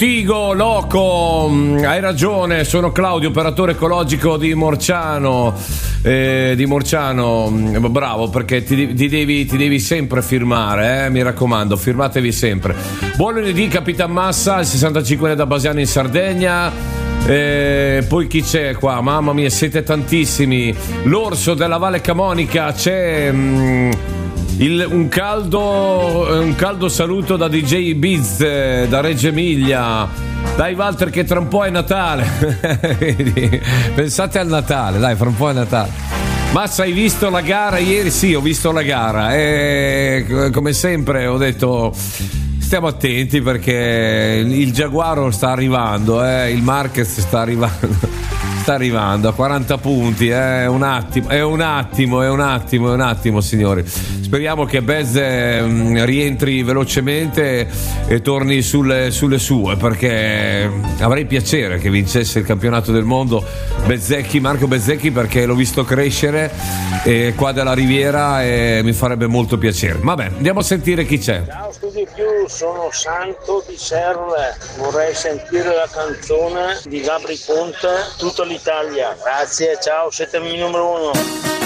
Tigo, Loco, hai ragione, sono Claudio, operatore ecologico di Morciano, bravo, perché ti devi sempre firmare, mi raccomando, firmatevi sempre. Buon lunedì, Capitan Massa, il 65enne da Basiano in Sardegna. Poi chi c'è qua? Mamma mia, siete tantissimi. L'orso della Valle Camonica, c'è un caldo saluto da DJ Biz da Reggio Emilia. Dai Walter, che tra un po' è Natale. Pensate al Natale, dai, fra un po' è Natale. Massa, hai visto la gara ieri? Sì, ho visto la gara e come sempre ho detto stiamo attenti perché il Giaguaro sta arrivando, il Marquez sta arrivando a 40 punti, è un attimo, signori. Speriamo che Bez rientri velocemente e torni sulle sue, perché avrei piacere che vincesse il campionato del mondo Marco Bezzecchi, perché l'ho visto crescere qua dalla Riviera e mi farebbe molto piacere. Vabbè, andiamo a sentire chi c'è. Ciao Studi Più, sono Santo di Serve, vorrei sentire la canzone di Gabri Ponte, Tutta l'Italia. Grazie, ciao, siete il numero uno.